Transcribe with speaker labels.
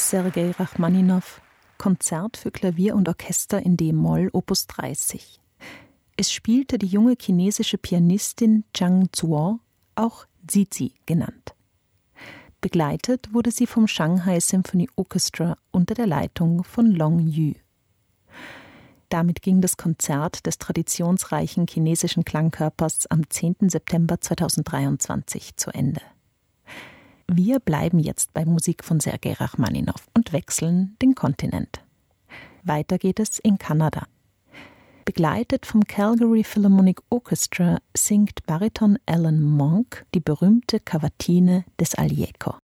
Speaker 1: Sergei Rachmaninow, Konzert für Klavier und Orchester in d-Moll, Opus 30. Es spielte die junge chinesische Pianistin Zhang Zuo, auch Zizi genannt. Begleitet wurde sie vom Shanghai Symphony Orchestra unter der Leitung von Long Yu. Damit ging das Konzert des traditionsreichen chinesischen Klangkörpers am 10. September 2023 zu Ende. Wir bleiben jetzt bei Musik von Sergei Rachmaninow und wechseln den Kontinent. Weiter geht es in Kanada. Begleitet vom Calgary Philharmonic Orchestra singt Bariton Alan Monk die berühmte Kavatine des Aljeko.